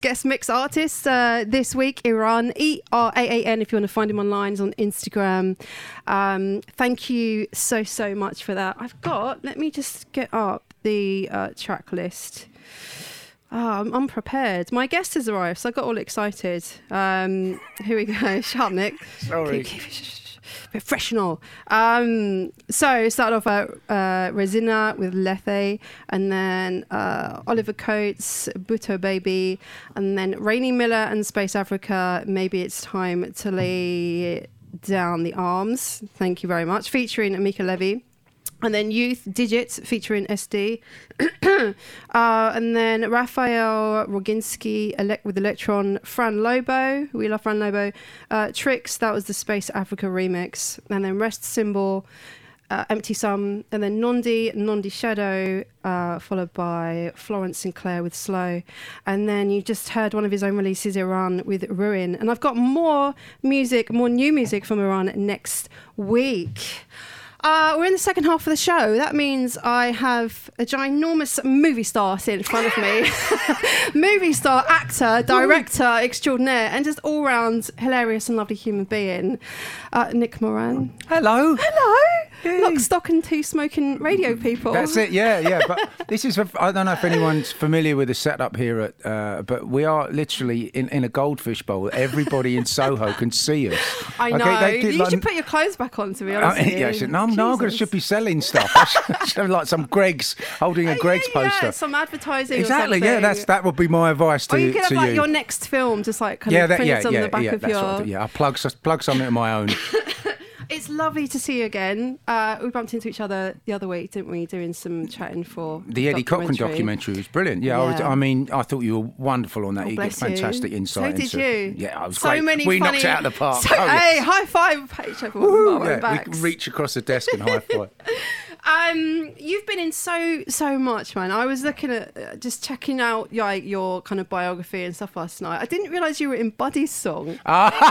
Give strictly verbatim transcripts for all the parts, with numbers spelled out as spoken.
guest mix artist uh, this week, Eran, E R A A N, if you want to find him online. He's on Instagram. Um, thank you so, so much for that. I've got, let me just get up the uh, track list. Oh, I'm unprepared. My guest has arrived, so I got all excited. Um, here we go. Shut up, Nick. Sorry. Professional. Um, so start off at uh, Resina with Lethe, and then uh, Oliver Coates, Buto Baby, and then Rainy Miller and Space Africa. Maybe it's time to lay down the arms. Thank you very much. Featuring Amika Levy. And then Youth Digits featuring S D. uh, and then Raphael Roginski elect- with Electron. Fran Lobo. We love Fran Lobo. Uh, Tricks, that was the Space Africa remix. And then Rest Symbol, uh, Empty Sum. And then Nondi, Nondi Shadow, uh, followed by Florence Sinclair with Slow. And then you just heard one of his own releases, Iran, with Ruin. And I've got more music, more new music from Iran next week. Uh, we're in the second half of the show. That means I have a ginormous movie star sitting in front of me. Movie star, actor, director extraordinaire, and just all-round hilarious and lovely human being. Uh, Nick Moran. Hello. Hello. Hey. Lock, stock and two smoking radio people. That's it, yeah, yeah. But this is, I don't know if anyone's familiar with the setup here, at, uh, but we are literally in, in a goldfish bowl. Everybody in Soho can see us. I know. Okay, you like, should put your clothes back on, to be honest. Uh, with you. yeah, no, no, I'm going to should be selling stuff. I should, I should have like some Greg's, holding a Greg's yeah, yeah, poster. some advertising Exactly, or yeah, that's, that would be my advice to, or you could have to like you. your next film, just like kind yeah, of that, printed yeah, on yeah, the back yeah, of that's your... what I do. Yeah, I'll plug, plug something of my own. It's lovely to see you again. Uh, we bumped into each other the other week, didn't we? Doing some chatting for the Eddie Cochran documentary was brilliant. Yeah, yeah. I, was, I mean, I thought you were wonderful on that. Oh, you get bless you. fantastic insight. So did into, you. Yeah, I was so great. Many we funny, knocked it out of the park. So, oh, hey, yes. high five, each other on our yeah, backs. we can reach across the desk and high five. Um, you've been in so so much, man. I was looking at uh, just checking out your, your kind of biography and stuff last night. I didn't realise you were in Buddy's song with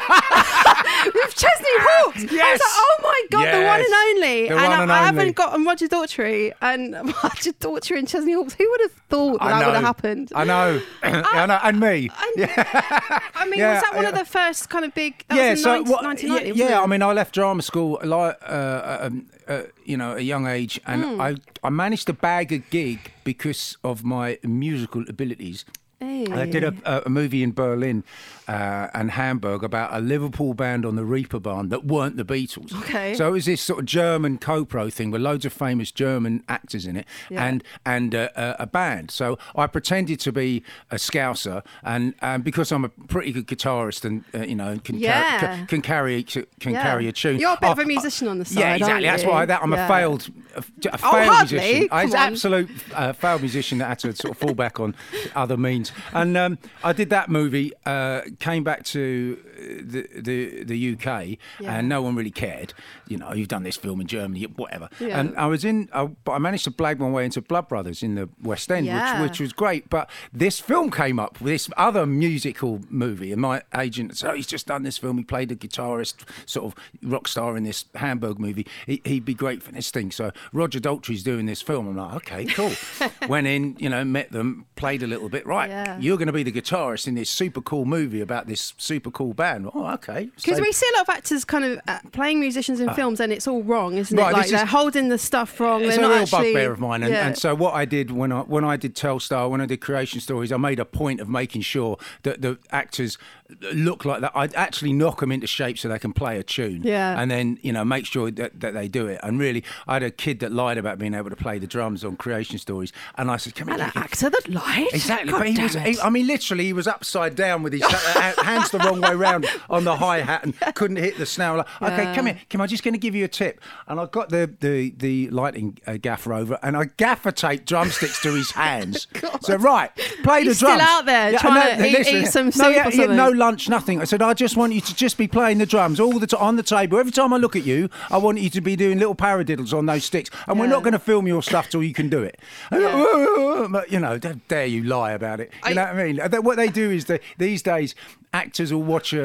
Chesney Hawkes. Yes. I was like, oh my god, yes. the one and only. The and one I, and I only. haven't got um, Roger Daltrey and Roger Daltrey and Chesney Hawkes. Who would have thought that, I that know. would have happened? I know, I know, and me. And, yeah. I mean, Yeah, was that one yeah. of the first kind of big? That yeah, was in so nineteen, what, nineteen yeah, ninety, yeah wasn't it? I mean, I left drama school, like, uh, um, uh, you know, a young age, and Mm. I I managed to bag a gig because of my musical abilities. Hey. I did a, a movie in Berlin uh, and Hamburg about a Liverpool band on the Reeperbahn that weren't the Beatles. Okay. So it was this sort of German co-pro thing with loads of famous German actors in it Yeah. and and uh, a, a band. So I pretended to be a Scouser, and, and because I'm a pretty good guitarist and uh, you know can Yeah. car- can, can carry can Yeah. carry a tune. You're a bit I- of a musician on the side. Yeah, exactly. aren't That's you? why that I'm Yeah. a failed a, a Oh, failed hardly. musician. I was Come on. absolute uh, failed musician that had to sort of fall back on other means. And um, I did that movie, uh, came back to the the, the U K, Yeah. and no one really cared. You know, you've done this film in Germany, whatever. Yeah. And I was in, I, but I managed to blag my way into Blood Brothers in the West End, Yeah. which which was great. But this film came up, this other musical movie, and my agent said, oh, he's just done this film. He played a guitarist, sort of rock star in this Hamburg movie. He, he'd be great for this thing. So Roger Daltrey's doing this film. I'm like, okay, cool. Went in, you know, met them, played a little bit. Right, Yeah. you're going to be the guitarist in this super cool movie about this super cool band. Oh, okay. Because So- we see a lot of actors kind of uh, playing musicians in films, and it's all wrong, isn't Right, it? Like this they're is- holding the stuff wrong. It's they're a not real actually, bugbear of mine, and, yeah. and so what I did when I when I did Telstar, when I did Creation Stories, I made a point of making sure that the actors look like that. I'd actually knock them into shape so they can play a tune, Yeah. and then you know make sure that, that they do it. And really, I had a kid that lied about being able to play the drums on Creation Stories, and I said, "Come An here." actor that lied. Exactly, God but he damn was, it. he, I mean, literally, he was upside down with his ha- hands the wrong way round on the hi-hat and couldn't hit the snare. Like, okay, Yeah. come here, Kim, I'm just going to give you a tip. And I got the, the, the lighting uh, gaffer over and I gaffer taped drumsticks to his hands. So, right, play He's the drums. still out there trying to eat- eat some no, soup yeah, or yeah, something. no lunch, nothing. I said, I just want you to just be playing the drums all the time on the table. Every time I look at you, I want you to be doing little paradiddles on those sticks. And we're Yeah. not going to film your stuff till you can do it. And, Yeah. but, you know, how dare you lie about it. You I- know what I mean? They- What they do is they, these days, actors will watch a,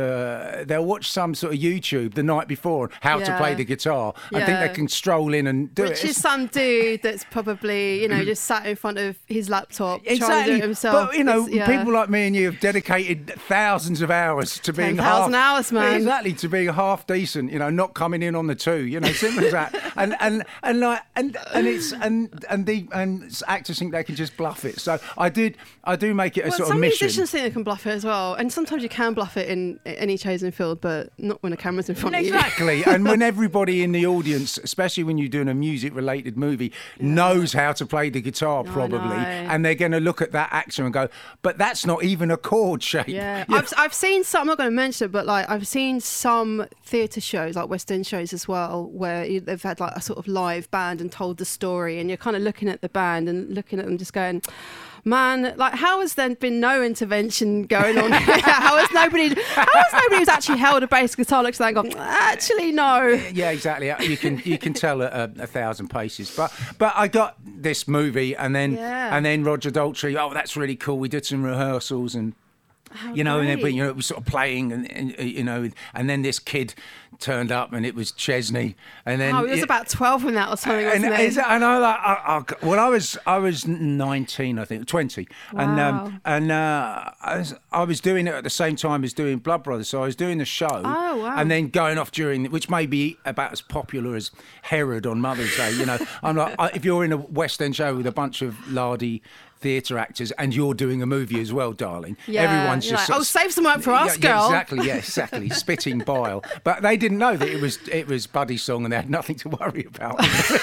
uh, they'll watch some sort of YouTube the night before how to Yeah. play the guitar. I think Yeah. they can stroll in and do Which it. is some dude that's probably, you know, just sat in front of his laptop trying to do it himself. But, you know, It's- yeah. people like me and you have dedicated thousands of hours to being ten half... thousand hours, man. Exactly, to being half decent, you know, not coming in on the two, you know, simple as that. And and and like and and it's and and the and actors think they can just bluff it. So I did I do make it a Well, sort some of mission. musicians think they can bluff it as well, and sometimes you can bluff it in any chosen field, but not when a camera's in front of you. Exactly, and when everybody in the audience, especially when you're doing a music-related movie, knows how to play the guitar I probably, know. and they're going to look at that actor and go, "But that's not even a chord shape." Yeah, You I've I've seen some. I'm not going to mention it, but like I've seen some theatre shows, like West End shows as well, where you, they've had like a sort of live band and told the story, and you're kind of looking at the band and looking at them, just going, man, like how has there been no intervention going on here? How has nobody? How has nobody who's actually held a bass guitar looks at that and gone, actually no. Yeah, exactly. You can you can tell at a, a thousand paces. But but I got this movie, and then Yeah. and then Roger Daltrey. Oh, that's really cool. We did some rehearsals, and How you know, and then great. you know, it was sort of playing, and, and you know, and then this kid turned up, and it was Chesney, and then Oh, he was about twelve when that or something, and, wasn't he? and, and I, like, I, I, well, I was I was nineteen, I think, twenty, and Wow. um, and uh, I was I was doing it at the same time as doing Blood Brothers, so I was doing the show, Oh, wow. and then going off during, which may be about as popular as Herod on Mother's Day. You know, I'm like, I- if you're in a West End show with a bunch of lardy theatre actors and you're doing a movie as well, darling, Yeah, everyone's you're just like, sort "Oh, of- save some work for us, yeah, yeah, girl." exactly, yeah, exactly, spitting bile. But they didn't know that it was it was Buddy's song, and they had nothing to worry about.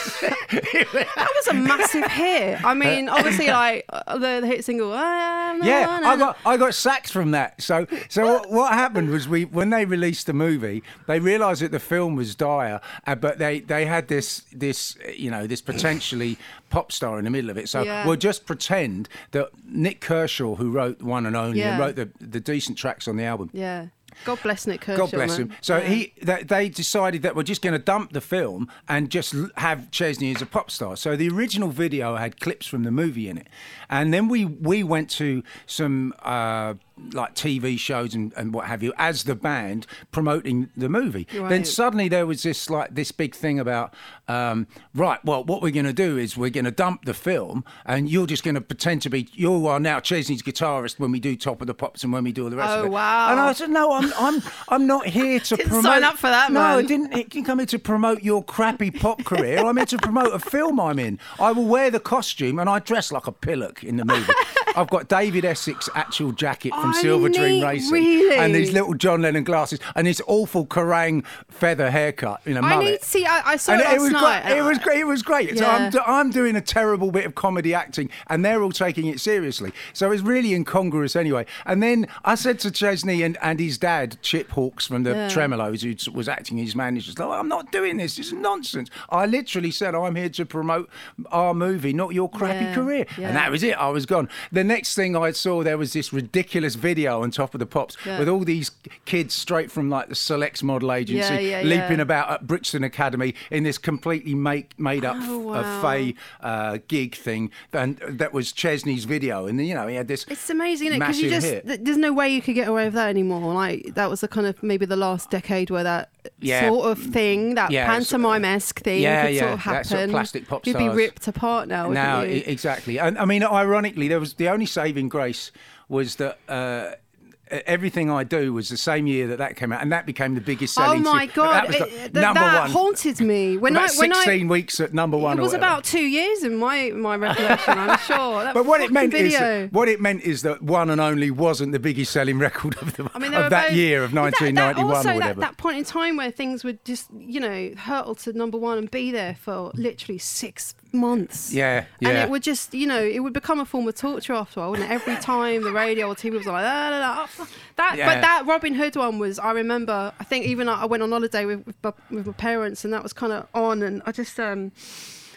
That was a massive hit. I mean, obviously, like uh, the, the hit single. "Ah, na, Yeah, na, I na." got I got sacked from that. So so what, what happened was we when they released the movie, they realised that the film was dire, uh, but they, they had this this you know this potentially pop star in the middle of it. So Yeah. we'll just pretend that Nick Kershaw, who wrote One and Only, and Yeah. wrote the the decent tracks on the album. Yeah. God bless Nick Kershaw. God bless man. him. So Yeah. he, they, they decided that we're just going to dump the film and just l- have Chesney as a pop star. So the original video had clips from the movie in it, and then we we went to some uh, like T V shows and, and what have you as the band promoting the movie. Then Right. suddenly there was this like this big thing about um, right. Well, what we're going to do is we're going to dump the film, and you're just going to pretend to be you are now Chesney's guitarist when we do Top of the Pops and when we do all the rest Oh, of it. wow. And I said, no, I'm I'm I'm not here to Didn't promote. sign up for that, No, I man. didn't. It didn't come here to promote your crappy pop career. I'm here to promote a film I'm in. I will wear the costume and I dress like a pillock in the movie. I've got David Essex actual jacket from Oh, Silver Dream neat, Racing, really? and these little John Lennon glasses, and this awful Kerrang feather haircut in a I mullet. need to see. I, I saw And it last was night. great. It was great. It was great. So I'm, Yeah. do- I'm doing a terrible bit of comedy acting, and they're all taking it seriously. So it's really incongruous anyway. And then I said to Chesney and, and his dad, Chip Hawkes from the Yeah. Tremolos, who was acting his manager, like, I'm not doing this. This is nonsense. I literally said, I'm here to promote our movie, not your crappy Yeah, career. yeah. And that was it. I was gone. The next thing I saw, there was this ridiculous video on Top of the Pops Yeah. with all these kids straight from like the Selects model agency Yeah, yeah, leaping yeah. about at Brixton Academy in this completely make, made up Oh, f- wow. uh, fey uh, gig thing, and that was Chesney's video, and you know he had this. It's amazing, isn't it? Because you massive just hit. th- there's no way you could get away with that anymore. Like that was the kind of maybe the last decade where that Yeah. sort of thing, that Yeah, pantomime-esque thing, Yeah, could yeah, sort of that happen. sort of plastic pop You'd be stars. ripped apart now. wouldn't Now, you? e- exactly. And I mean, ironically, there was the only saving grace was that. Uh, Everything I Do was the same year that that came out, and that became the biggest Oh selling. my si- god! that was the It- th- number that one. haunted me when about I when sixteen I. weeks at number one. It or was whatever. about two years in my my recollection. I'm sure. That But what it fucking meant is video. that, what it meant is that One and Only wasn't the biggest selling record of, the, I mean, they were of that both- year of but that- nineteen ninety-one that, also or whatever. That, that point in time where things would just, you know, hurtle to number one and be there for literally six months. Yeah, And yeah. it would just, you know, it would become a form of torture after a while, wouldn't it? Every time the radio or T V was like, ah, da, da, da. that. Yeah. But that Robin Hood one was, I remember, I think even I I went on holiday with, with, my- with my parents and that was kind of on and I just, um,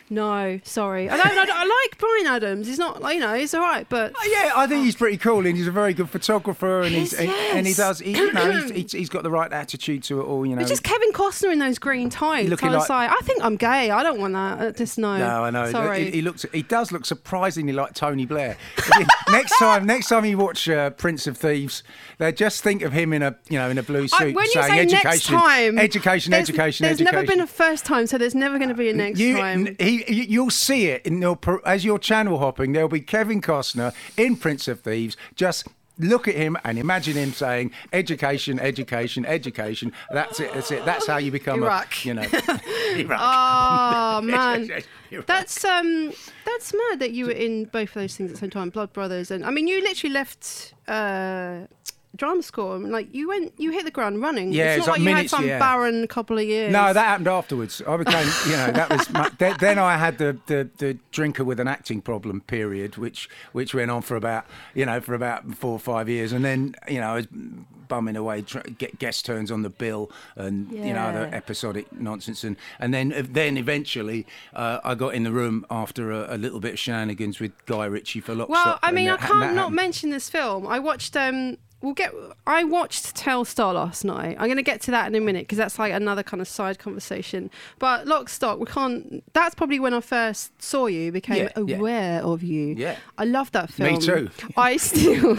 No, sorry. I don't. I, don't, I like Bryan Adams. He's not, like, you know, he's all right, but Oh, yeah, I think he's pretty cool, and he's a very good photographer, and Yes, he's and, and he yes. does. He, you know, he's, he's, he's got the right attitude to it all. You know, it's just Kevin Costner in those green tights. Looking I was like- like, I think I'm gay. I don't want that. Uh, Just no. No, I know. Sorry. He, he looks. He does look surprisingly like Tony Blair. next time, next time you watch uh, Prince of Thieves, they just think of him in a, you know, in a blue suit, I, when you saying say education, next time, education, there's, education, there's education. never been a first time, so there's never going to be a next You, time. n- he, you- you'll see it in your, pro- as you're channel hopping. There'll be Kevin Costner in Prince of Thieves. Just look at him and imagine him saying, "Education, education, education." That's it. That's it. That's how you become Iraq. a, you know, Iraq. Oh man, Iraq. that's um, that's mad that you were in both of those things at the same time, Blood Brothers, and I mean, you literally left uh, drama school. And, like, you went, you hit the ground running. Yeah, it's it's not like like you minutes, had some yeah. barren couple of years. No, that happened afterwards. I became, you know, that was my, then, then I had the, the, the drinker with an acting problem period, which which went on for about, you know, for about four or five years, and then, you know, I was bumming away, try, get guest turns on the bill, and you know, other Yeah. episodic nonsense, and and then then eventually uh, I got in the room after a, a little bit of shenanigans with Guy Ritchie for Lock, Well, Stock, I and mean, I that- that can't not happened. mention this film. I watched. Um, we'll get. I watched Telstar last night. I'm going to get to that in a minute because that's like another kind of side conversation. But Lock, Stock, we can't. That's probably when I first saw you, became Yeah, yeah. aware of you. Yeah. I love that film. Me too. I still,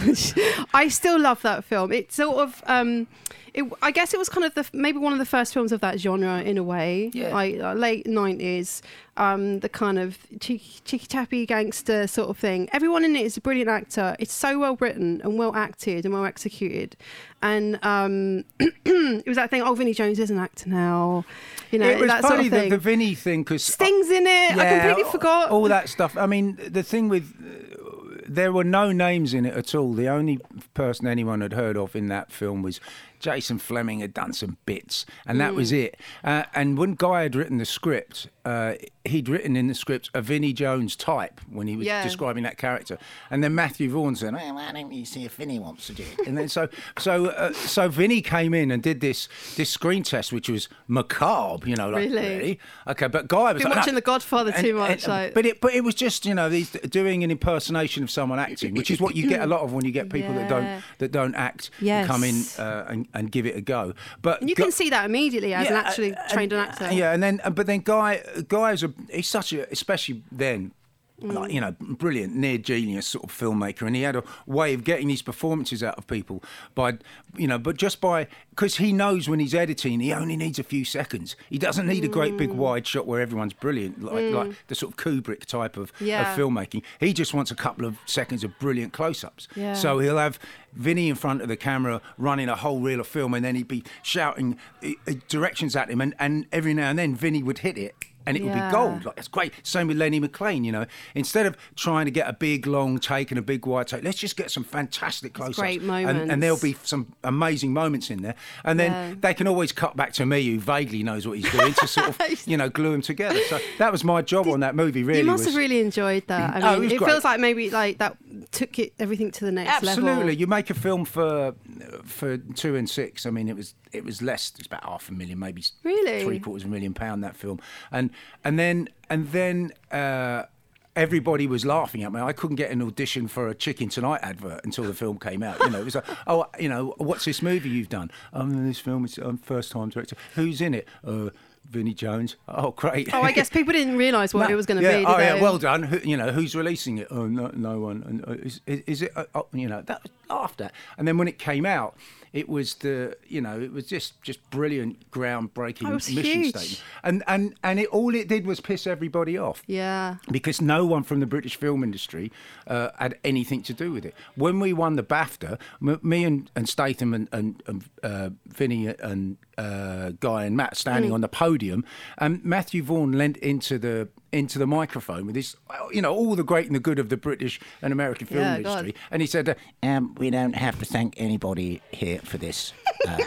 I still love that film. It's sort of. Um, It, I guess it was kind of the maybe one of the first films of that genre in a way. Yeah. Like uh, late nineties, um, the kind of cheeky, cheeky chappy gangster sort of thing. Everyone in it is a brilliant actor. It's so well written and well acted and well executed. And um, it was that thing. Oh, Vinnie Jones is an actor now. You know, It was that funny sort of thing. the, the Vinny thing because Sting's in it. I completely all- forgot. all that stuff. I mean, the thing with uh, there were no names in it at all. The only person anyone had heard of in that film was Jason Fleming had done some bits, and that Mm. was it. Uh, and when Guy had written the script, uh, he'd written in the script a Vinnie Jones type when he was Yeah. describing that character. And then Matthew Vaughn said, "Oh, why don't you see if Vinnie wants to do it?" And then so so uh, so Vinnie came in and did this this screen test, which was macabre, you know, like Really? okay. But Guy was Been like, watching "No." The Godfather And- too much. and- like, but it but it was just, you know, these doing an impersonation of someone acting, which is what you get a lot of when you get people that Yeah. don't that don't act Yes. come in uh, and, and give it a go. But and you Gu- can see that immediately as an yeah, actually uh, trained and- an actor. uh, Yeah, and then uh, but then Guy Guy's a he's such a, especially then. Like, you know, brilliant, near genius sort of filmmaker, and he had a way of getting these performances out of people by, you know, but just by because he knows when he's editing, he only needs a few seconds. He doesn't need a great big wide shot where everyone's brilliant, like like the sort of Kubrick type of, Yeah. of filmmaking. He just wants a couple of seconds of brilliant close-ups. Yeah. So he'll have Vinny in front of the camera running a whole reel of film, and then he'd be shouting uh, uh, directions at him, and, and every now and then Vinny would hit it. And it would Yeah. be gold. Like, it's great. Same with Lenny McLean, you know. Instead of trying to get a big long take and a big wide take, let's just get some fantastic close-ups. great And, moments. and there'll be some amazing moments in there. And then Yeah. they can always cut back to me, who vaguely knows what he's doing, to sort of, you know, glue them together. So that was my job on that movie, really. You must was, have really enjoyed that. I mean, Oh, it was it great. feels like maybe like that took it everything to the next level. Absolutely. You make a film for for two and six. I mean, it was it was less. It's about half a million, maybe Really? three quarters of a million pound, that film. And and then and then uh, everybody was laughing at me. I couldn't get an audition for a Chicken Tonight advert until the film came out. You know, it was like, oh, you know, what's this movie you've done? I'm in this film. It's I'm first time director. Who's in it? Uh, Vinnie Jones. Oh, great. Oh, I guess people didn't realise what No, it was going to yeah, be. Did oh, yeah, they? well done. Who, you know, who's releasing it? Oh, no, no one. And uh, is, is, is it? Uh, oh, you know, that was laughed at. And then when it came out, it was the, you know, it was just just brilliant, groundbreaking Oh, it was mission huge. statement. And and and it all it did was piss everybody off. Yeah. Because no one from the British film industry uh, had anything to do with it. When we won the BAFTA, m- me and, and Statham and, and, and uh, Vinny and uh, Guy and Matt standing Mm. on the podium, and Matthew Vaughn leant into the into the microphone with his, you know, all the great and the good of the British and American film Yeah, God. industry, and he said, uh, um, "We don't have to thank anybody here for this." Uh,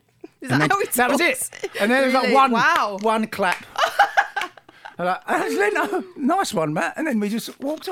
Is and that then, how he that was talks? it. And then there was like Really? one, Wow. one clap. I'm like, "Oh, no, nice one, Matt." And then we just walked off.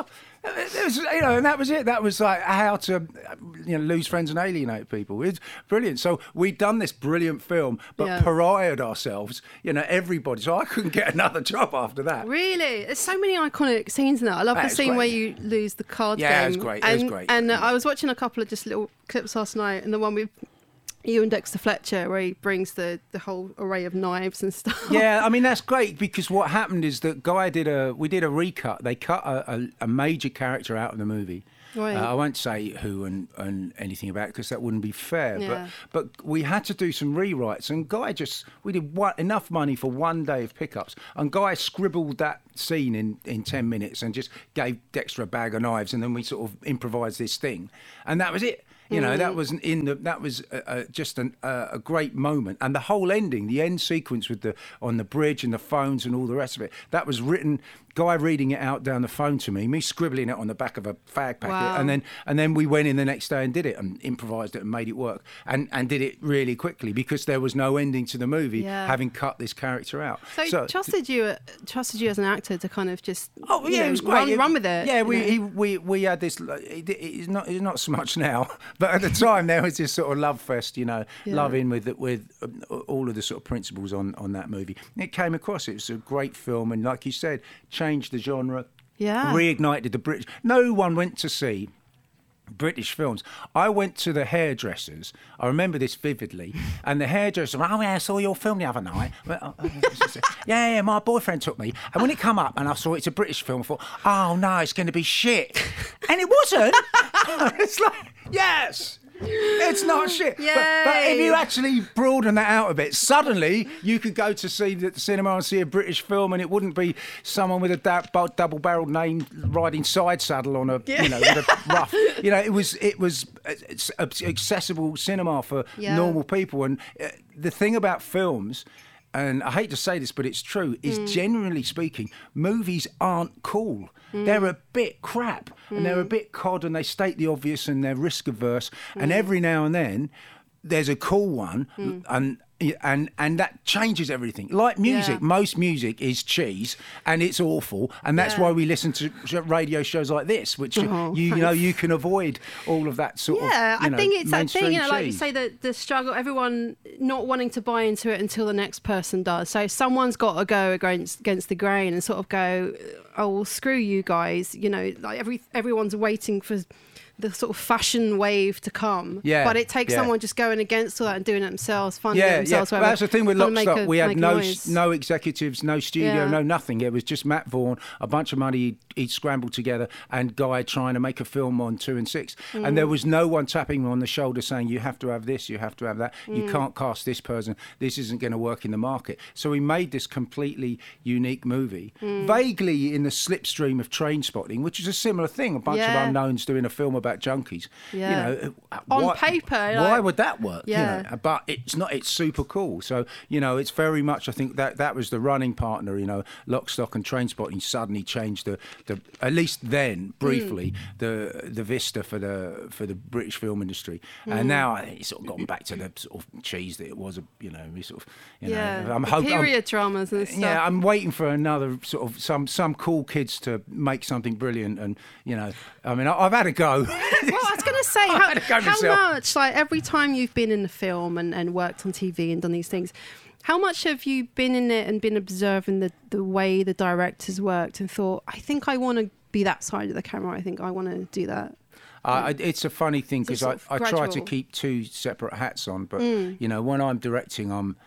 It was, you know, and that was it. That was like how to, you know, lose friends and alienate people. It's brilliant. So we'd done this brilliant film, but Yeah. pariahed ourselves, you know, everybody. So I couldn't get another job after that. Really? There's so many iconic scenes in that. I love That the is scene great. where you lose the card Yeah, game. it was great. It And, was great. And uh, I was watching a couple of just little clips last night, and the one with you and Dexter Fletcher, where he brings the, the whole array of knives and stuff. Yeah, I mean that's great because what happened is that Guy did a we did a recut. They cut a, a, a major character out of the movie. Right. Uh, I won't say who and, and anything about it because that wouldn't be fair. Yeah. But but we had to do some rewrites, and Guy just we did one, enough money for one day of pickups, and Guy scribbled that scene in, in ten minutes and just gave Dexter a bag of knives, and then we sort of improvised this thing, and that was it. You know, that was in the that was uh, uh, just an, uh, a great moment, and the whole ending, the end sequence with the on the bridge and the phones and all the rest of it. That was written. Guy reading it out down the phone to me, me scribbling it on the back of a fag packet, Wow. and then and then we went in the next day and did it and improvised it and made it work and and did it really quickly because there was no ending to the movie, Yeah. having cut this character out. So, trusted you, uh, trusted you as an actor to kind of just Oh you yeah, know, it was great. Run, It- run with it. Yeah, you we know? he, we we had this. It, it's not it's not so much now, but at the time there was this sort of love fest, you know, Yeah. loving with with um, all of the sort of principles on on that movie. And it came across. It was a great film, and like you said, changed the genre. Yeah. Reignited the British. No one went to see British films. I went to the hairdressers. I remember this vividly. And the hairdresser, oh yeah, I saw your film the other night. Well, uh, uh, yeah, yeah, my boyfriend took me. And when it come up and I saw it's a British film, I thought, oh no, it's going to be shit. And it wasn't. It's like, yes. It's not shit. But, but if Yay. you actually broaden that out a bit, suddenly you could go to see the cinema and see a British film, and it wouldn't be someone with a da- bu- double-barreled name riding side saddle on a, you know, with a rough. You know, it was it was it's accessible cinema for Yeah. normal people. And uh, the thing about films, and I hate to say this, but it's true, is Mm. generally speaking, movies aren't cool. They're a bit crap and they're a bit cod, and they state the obvious and they're risk averse. And every now and then there's a cool one, and and and that changes everything. Like music, Yeah. most music is cheese and it's awful, and that's Yeah. why we listen to sh- radio shows like this, which Oh, you, you know thanks. you can avoid all of that sort Yeah, of. You I know, think it's that thing, you know, mainstream like you cheese. say, the, the struggle, everyone not wanting to buy into it until the next person does. So someone's got to go against against the grain and sort of go, oh, well, screw you guys. You know, like every everyone's waiting for the sort of fashion wave to come. Yeah, But it takes yeah. someone just going against all that and doing it themselves, funding it Yeah, yeah. themselves. Well, whatever, that's the thing with trying to Lock make Stock. a- We had make a no noise. no executives, no studio, Yeah. no nothing. It was just Matt Vaughan, a bunch of money he'd, he'd scrambled together, and Guy trying to make a film on Two and Six. Mm. And there was no one tapping him on the shoulder saying, you have to have this, you have to have that, Mm. you can't cast this person, this isn't going to work in the market. So we made this completely unique movie, Mm. vaguely in the slipstream of Train Spotting, which is a similar thing, a bunch Yeah. of unknowns doing a film about junkies. Yeah. You know, On why- paper, why like- would that work? Yeah. You know? But it's not. It's super cool. So you know, it's very much. I think that that was the running partner. You know, Lock, Stock, and Trainspotting suddenly changed the, the at least then briefly Mm. the the vista for the for the British film industry. Mm. And now I think it's sort of gone back to the sort of cheese that it was. You know, we sort of. You Yeah, know, I'm the hoping. period dramas and stuff. Yeah, I'm waiting for another sort of some some cool kids to make something brilliant, and you know, I mean, I, I've had a go. Well, I was going to say, how, had to go how myself. much, like every time you've been in a film and, and worked on T V and done these things, how much have you been in it and been observing the, the way the directors worked and thought, I think I want to be that side of the camera, I think I want to do that? Uh, it's a funny thing Is it because I, sort of I try to gradual? Mm. keep two separate hats on, but you know, when I'm directing, I'm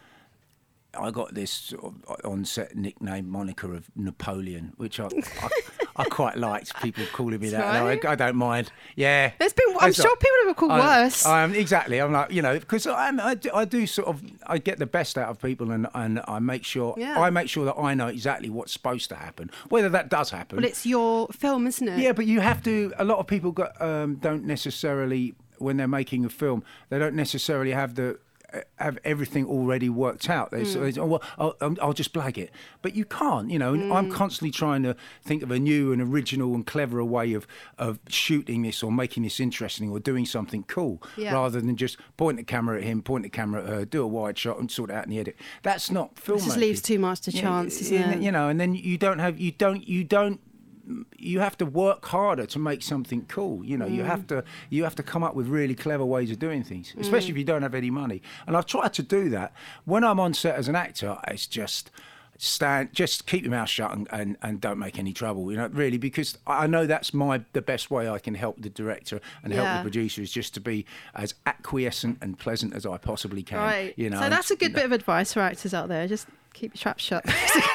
I got this sort of on-set nickname moniker of Napoleon, which I I, I quite liked. People calling me that, and right. I, I don't mind. Yeah, There's been, I'm It's sure not- people have called I- worse. I'm exactly. I'm like, you know, because I'm, I, do, I do sort of, I get the best out of people, and, and I make sure, Yeah. I make sure that I know exactly what's supposed to happen, whether that does happen. But it's your film, isn't it? Yeah, but you have to. A lot of people got, um, don't necessarily, when they're making a film, they don't necessarily have the uh, have everything already worked out. They so they say, oh, well, I'll, um, I'll just blag it, but you can't. You know, and I'm constantly trying to think of a new and original and cleverer way of of shooting this or making this interesting or doing something cool, Yeah. rather than just point the camera at him, point the camera at her, do a wide shot, and sort it out in the edit. That's not filmmaking. It just leaves too much to Yeah, chance, you, isn't it? you know, and then you don't have you don't you don't you have to work harder to make something cool. You know, mm. you have to you have to come up with really clever ways of doing things, especially mm. if you don't have any money. And I've tried to do that. When I'm on set as an actor, it's just stand, just keep your mouth shut and, and, and don't make any trouble. You know, really, because I know that's my the best way I can help the director and help yeah. the producer is just to be as acquiescent and pleasant as I possibly can. Right. You know, so that's a good and, bit of advice for actors out there. Just keep your trap shut.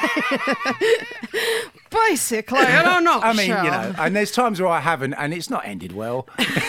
Basically, and I'm not I mean, sure. you know, and there's times where I haven't, and it's not ended well.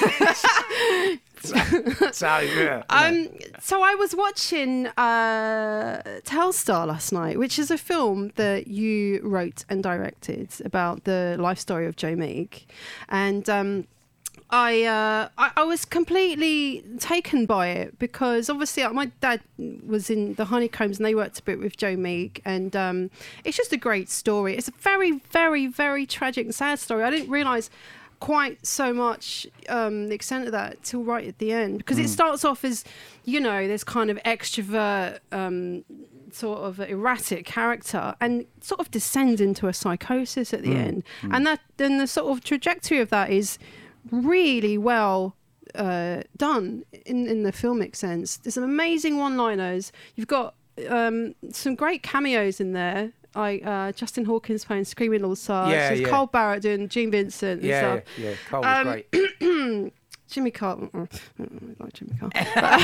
so, so, yeah. Um, so I was watching uh, Telstar last night, which is a film that you wrote and directed about the life story of Joe Meek, and um, I, uh, I I was completely taken by it because obviously uh, my dad was in the Honeycombs and they worked a bit with Joe Meek, and um, it's just a great story. It's a very, very, very tragic and sad story. I didn't realise quite so much um, the extent of that till right at the end, because mm. it starts off as, you know, this kind of extrovert, um, sort of erratic character, and sort of descends into a psychosis at the mm. end, mm. and that then the sort of trajectory of that is really well uh, done in, in the filmic sense. There's some amazing one-liners. You've got um, some great cameos in there. Like uh, Justin Hawkins playing Screaming Lord Sarge. Yeah, There's yeah. Carl Barrett doing Gene Vincent and yeah, stuff. Yeah, yeah, Carl was Um, great. Jimmy Carr. I don't like Jimmy Carr.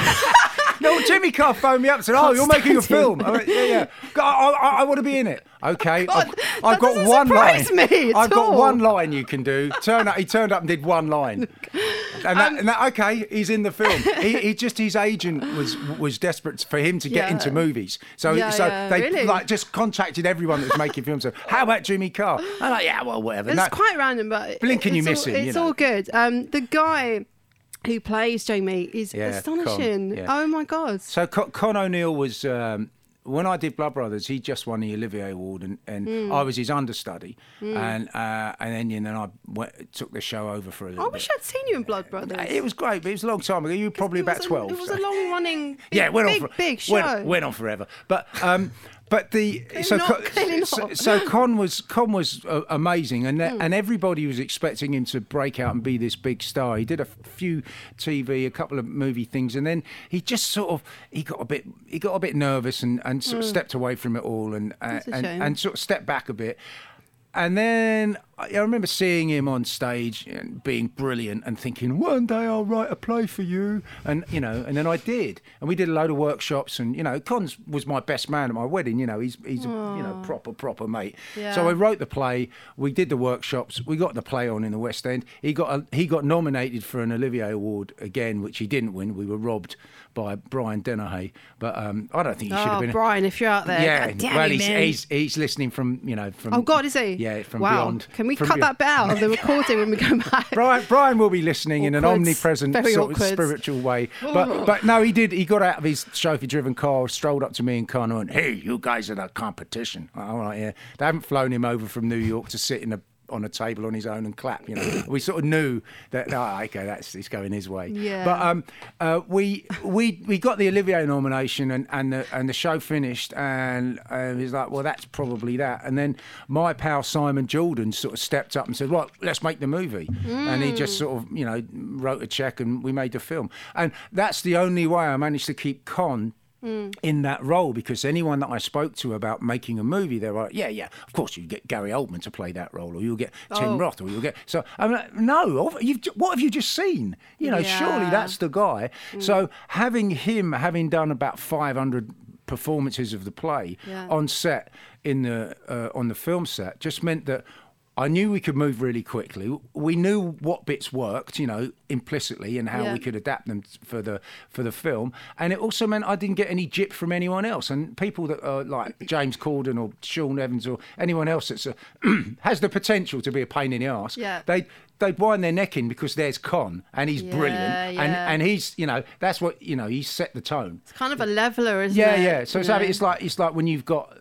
No, Jimmy Carr phoned me up and said, "Oh, you're making a film." I went, yeah, yeah. I, I, I want to be in it. Okay, God, I've, I've got one line. Me at I've got all. one line you can do. Turn up. He turned up and did one line, and that, um, and that okay, he's in the film. He, he just his agent was was desperate for him to get Yeah. into movies, so Yeah, so yeah, they really? like just contacted everyone that was making films. So, how about Jimmy Carr? I'm like, yeah, well, whatever. It's No, quite random, but Blink and it's you miss all, him, you It's know. all good. Um, the guy who plays Joe Meek is Yeah, astonishing. Con, yeah. Oh my God. So Con, Con O'Neill was um, when I did Blood Brothers. He just won the Olivier Award, and, and Mm. I was his understudy, and uh, and then and then I went, took the show over for a little I bit. wish I'd seen you in Blood Brothers. It was great, but it was a long time ago. You were probably It was about a- twelve. It was so. a long-running, big, yeah, it went big, on for, big show. Went, went on forever, but um, but the so, not, Con, clearly so not. so Con was Con was uh, amazing, and Hmm. and everybody was expecting him to break out and be this big star. He did a few T V, a couple of movie things, and then he just sort of he got a bit he got a bit nervous and and sort of stepped away from it all, and uh, That's a and, shame. and sort of stepped back a bit. And then I I remember seeing him on stage and being brilliant and thinking, one day I'll write a play for you. And, you know, and then I did. And we did a load of workshops. And, you know, Cons was my best man at my wedding. You know, he's, he's a, you know, proper, proper mate. Yeah. So I wrote the play. We did the workshops. We got the play on in the West End. He got a, he got nominated for an Olivier Award again, which he didn't win. We were robbed by Brian Dennehy. But um, I don't think he should have Oh, been. Brian, if you're out there. Yeah, God damn well, it, he's, man. he's he's listening from, you know, from. Oh, God, is he? Yeah, from wow. beyond. Can we from cut beyond. that bit out of the recording when we go back? Brian, Brian will be listening in an Awkward. omnipresent Very sort awkward. of spiritual way. But but no, he did. He got out of his chauffeur-driven car, strolled up to me and Connor, and hey, you guys are the competition. All right, yeah. They haven't flown him over from New York to sit in a on a table on his own and clap. You know, we sort of knew that. Oh, okay, that's he's going his way. Yeah. But um, uh, we we we got the Olivier nomination, and and the and the show finished, and uh, he's like, well, that's probably that. And then my pal Simon Jordan sort of stepped up and said, right, let's make the movie. Mm. And he just sort of, you know, wrote a check, and we made the film. And that's the only way I managed to keep Con Mm. in that role, because anyone that I spoke to about making a movie, they're like, yeah, yeah, of course you get Gary Oldman to play that role, or you'll get Tim Oh. Roth, or you'll get. So I'm like, no, you've, what have you just seen? You know, Yeah. surely that's the guy. Mm. So having him, having done about five hundred performances of the play Yeah. on set in the uh, on the film set, just meant that I knew we could move really quickly. We knew what bits worked, you know, implicitly, and how Yeah. we could adapt them for the for the film. And it also meant I didn't get any jip from anyone else. And people that are like James Corden or Sean Evans or anyone else that's a, has the potential to be a pain in the arse, Yeah. they they'd wind their neck in because there's Con and he's Yeah, brilliant, and yeah. and he's, you know, that's what, you know, he's set the tone. It's kind of a leveler, isn't Yeah, it? yeah. So You it's, know? it's like it's like when you've got. Uh,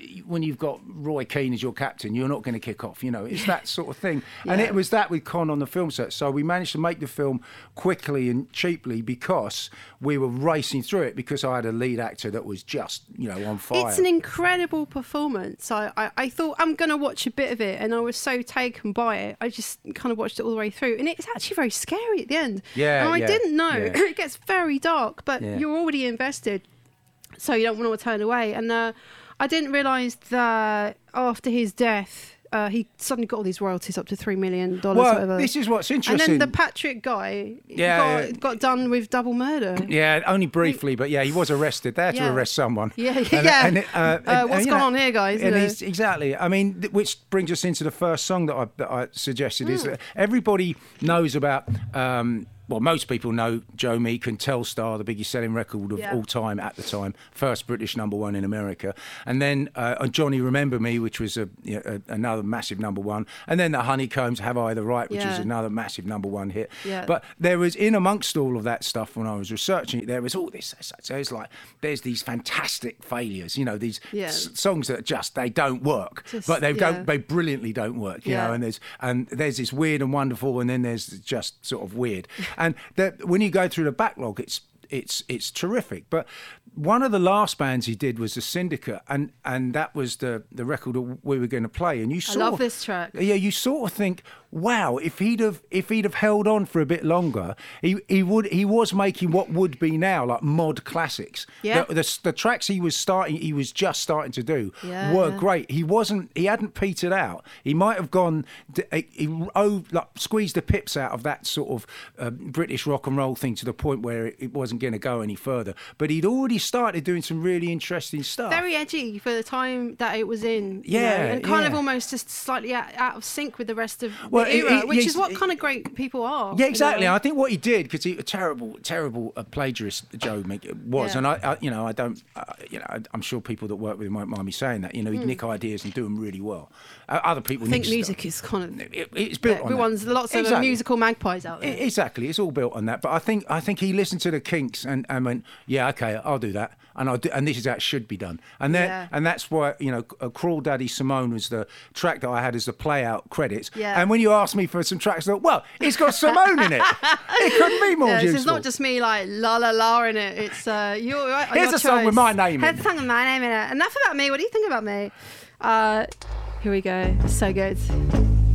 when you've got Roy Keane as your captain, you're not going to kick off. You know, it's that sort of thing. Yeah. And it was that with Con on the film set. So we managed to make the film quickly and cheaply because we were racing through it, because I had a lead actor that was just, you know, on fire. It's an incredible performance. I, I, I thought I'm going to watch a bit of it, and I was so taken by it. I just kind of watched it all the way through, and it's actually very scary at the end. Yeah, and I yeah, didn't know. yeah. It gets very dark, but Yeah. you're already invested, so you don't want to turn away. And uh, I didn't realise that after his death, Uh, he suddenly got all these royalties up to three million dollars. Well, whatever. this is what's interesting. And then the Patrick guy Yeah, got, yeah. got done with double murder. Yeah, only briefly, but yeah, he was arrested. They had Yeah. to arrest someone. Yeah, And- yeah. and it, uh, Uh, and, what's you going know, on here, guys? You And know? he's, exactly. I mean, th- which brings us into the first song that I, that I suggested Hmm. is that everybody knows about. Um, well, most people know Joe Meek and Telstar, the biggest selling record of Yeah. all time at the time, first British number one in America, and then uh, Johnny Remember Me, which was a, you know, a, another massive number one, and then the Honeycombs, Have I the Right, which was Yeah. another massive number one hit. Yeah. But there was, in amongst all of that stuff, when I was researching it, there was all this. So it's like there's these fantastic failures, you know, these Yeah. s- songs that just they don't work, Just- but they yeah. don't, they brilliantly don't work, you Yeah. know. And there's and there's this weird and wonderful, and then there's just sort of weird. And that when you go through the backlog, it's it's it's terrific. But one of the last bands he did was the Syndicate, and and that was the the record that we were going to play. And you I sort love of, this track. yeah, you sort of think, wow, if he'd have if he'd have held on for a bit longer, he he would he was making what would be now like mod classics. Yeah. The, the, the tracks he was starting, he was just starting to do Yeah, were yeah. great. He wasn't, he hadn't petered out. He might have gone, he, he oh, like squeezed the pips out of that sort of uh, British rock and roll thing to the point where it, it wasn't going to go any further. But he'd already started doing some really interesting stuff. Very edgy for the time that it was in. you Yeah, know, and kind of yeah. almost just slightly out, out of sync with the rest of Well, the he- era, he- which he's- is what he- kind of great people are. Yeah, you exactly. know? And I think what he did, because he a terrible, terrible uh, plagiarist, Joe Meek was, Yeah. and I, I, you know, I don't, uh, you know, I, I'm sure people that work with him won't mind me saying that. You know, he'd nick ideas and do them really well. Uh, other people, Hmm. I think nick music stuff. is kind of It, it's built on that. everyone's lots of Exactly. musical magpies out there. I- Exactly, it's all built on that. But I think I think he listened to the Kinks and, and went, yeah, okay, I'll do that, and I do, and this is how it should be done. And then Yeah. and that's why, you know, uh, Crawl Daddy Simone was the track that I had as the play out credits. Yeah. And when you asked me for some tracks, I thought, well, it's got Simone in it. It couldn't be more Yeah, this useful. is not just me like la la la in it. It's uh, your, your Here's a song with choice. my name Here's in. a song with my name in it. Enough about me. What do you think about me? Uh, here we go. So good.